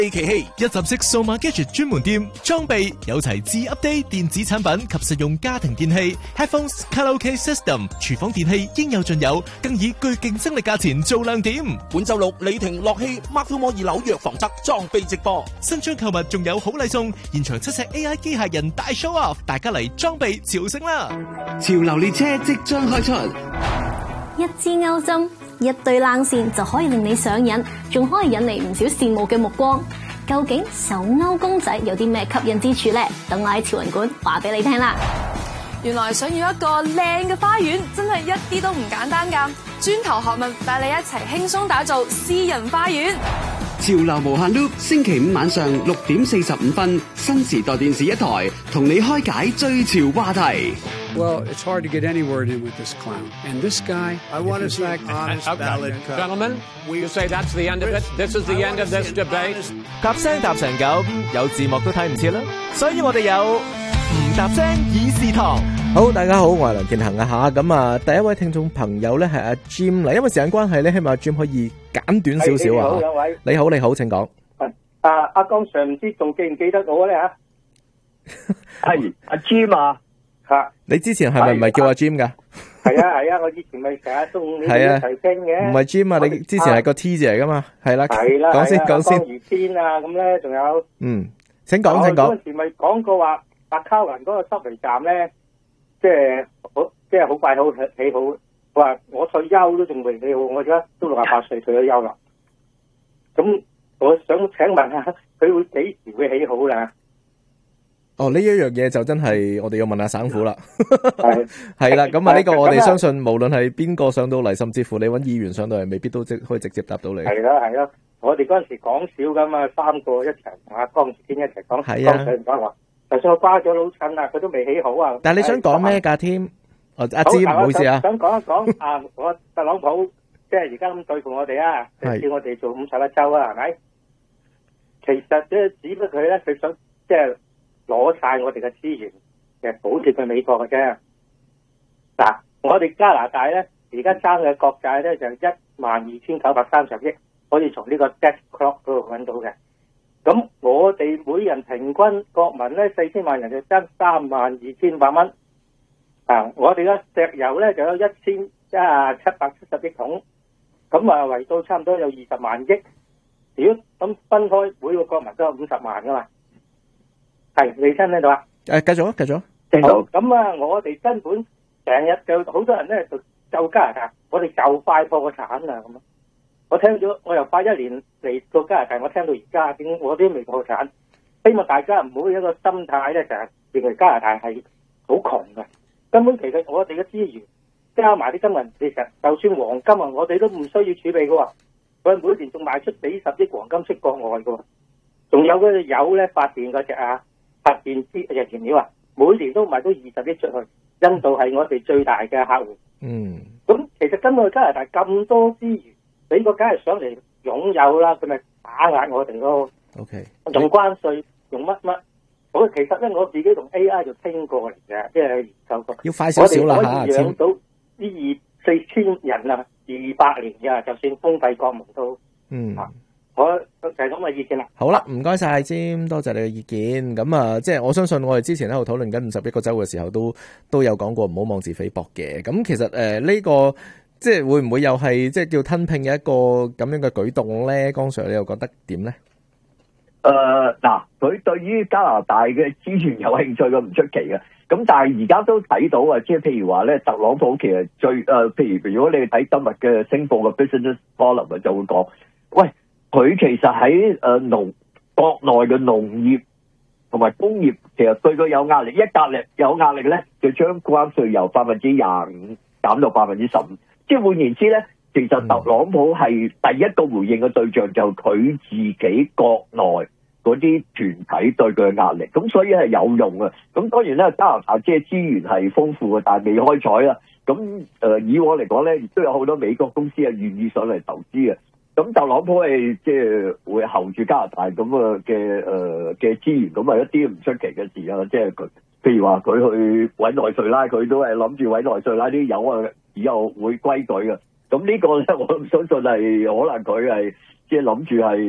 A 奇希一站式數碼 gadget 專門店，裝備有齊至 update 電子產品及實用家庭電器 ，headphones、卡拉 OK system、廚房電器應有盡有，更以具競爭力價錢做亮點。 本周六，李婷、樂希、麥富摩二樓藥房側裝備直播， 新張購物仲有好禮送，現場7尺 AI 機械人大 show off，大家嚟裝備朝聖啦！ 潮流列車即將開出， 一支鈎針，一對冷線就可以令你上癮，仲可以引嚟唔少羨慕嘅目光。究竟手鈎公仔有啲咩吸引之處呢？等我喺潮人館話俾你聽啦。 原來想要一個靚嘅花園，真係一啲都唔簡單㗎。磚頭學問帶你一齊輕鬆打造私人花園。 潮流無限 loop， 星期五晚上6點45分，新時代電視一台，同你開解最潮話題。 Well, it's hard to get any word in with this clown. And this guy, I want to say honest ballot cut. Gentlemen, you say that's the end of it? This is the end of this debate? 夾聲搭成咁，有字幕都睇唔切啦，所以我哋有唔搭聲議事堂。 好，大家好，我係梁健恒啊吓，咁啊，第一位聽眾朋友咧係阿 Jim 嚟，因為時間關係咧，希望阿 Jim 可以簡短少少啊。 好，兩位。 你好，請講。 阿江 Sir 唔知仲記唔記得我咧吓？ 係阿 Jim 啊。 你之前係咪唔係叫阿 Jim 噶？ 係啊，我以前咪成日送你哋一齊傾嘅。 唔係 Jim 啊，你之前係個 T 字嚟噶嘛？係啦，講先。 江如天啊，咁咧仲有。 請講。 嗰陣時咪講過話，白卡雲嗰個濕地站咧，即係好快好起好。話我退休都仲未起好，我而家都68歲退咗休啦。咁我想請問下，佢會幾時會起好啦？ 哦，呢一樣嘢就真係我哋要問下省府啦。係啦，咁啊呢個我哋相信無論係邊個上到嚟，甚至乎你揾議員上到嚟，未必都可以直接答到你。 係啦，我哋嗰陣時講少噶嘛，3個一齊同阿江志堅一齊講。係啊。江 Sir 唔講話，就算我瓜咗老襯啦，佢都未起好啊。 但係你想講咩㗎？添？阿芝，唔好意思啊。 想講一講啊，我特朗普即係而家咁對付我哋啊，叫我哋做51州啊，係咪？其實即係只不過佢咧，佢想即係攞晒我哋嘅資源，嘅補貼佢美國嘅啫。嗱，我哋加拿大咧，而家爭嘅國債咧就12930億，可以從呢個 debt clock 嗰度揾到嘅。咁我哋每人平均國民咧4000萬人就爭32800蚊。我哋嘅石油咧就有1770億桶，咁啊圍到差唔多有20萬億。如果咁分開，每個國民都有50萬噶嘛。係，你聽唔聽到啊？ 繼續。 聽到。咁啊，我哋根本成日就好多人咧就加拿大，我哋就快破個產啦咁。我聽咗，我由81年嚟到加拿大，我聽到而家點，我都未破產。希望大家唔好有一個心態咧，就係認為加拿大係好窮嘅。根本其實我哋嘅資源加埋啲金銀，其實就算黃金啊，我哋都唔需要儲備嘅喎。佢每年仲賣出幾十億黃金出國外嘅喎。仲有嗰隻油咧發電嗰隻核電燃料啊，每年都賣到20億出去。印度係我哋最大嘅客戶。咁其實根據加拿大咁多資源，美國梗係想嚟擁有啦，佢咪打壓我哋咯。用關稅，用乜？我其實咧，我自己同 AI 就傾過嚟嘅，即係研究過。 要快少少啦嚇， 我哋可以養到呢4000人啊，200年嘅，就算封閉國門都。我就係咁嘅意見啦。 好啦，唔該晒阿詹，多謝你嘅意見。咁啊，即係我相信我哋之前喺度討論緊51個州嘅時候，都有講過唔好妄自菲薄嘅。咁其實呢個即係會唔會又係即係叫吞併嘅一個咁樣嘅舉動咧？江 Sir 你又覺得點咧？ 嗱，佢對於加拿大嘅資源有興趣嘅唔出奇嘅。咁但係而家都睇到啊，即係譬如話咧，特朗普其實譬如如果你睇今日嘅星報嘅 Business Forum 就會講，喂，佢其實喺國內嘅農業同埋工業，其實對佢有壓力，有壓力咧，就將關稅由25%減到15%。即係換言之咧，其實特朗普係第一個回應嘅對象，就佢自己國內嗰啲團體對佢嘅壓力，咁所以係有用嘅。咁當然咧，加拿大即係資源係豐富嘅，但係未開採啦。咁以往嚟講咧，亦都有好多美國公司係願意上嚟投資嘅。咁特朗普係即係會候住加拿大咁嘅資源，咁係一啲唔出奇嘅事啊！即係佢，譬如話佢去委內瑞拉，佢都係諗住委內瑞拉啲油啊，以後會歸佢嘅。咁呢個咧，我相信係可能佢係即係諗住係。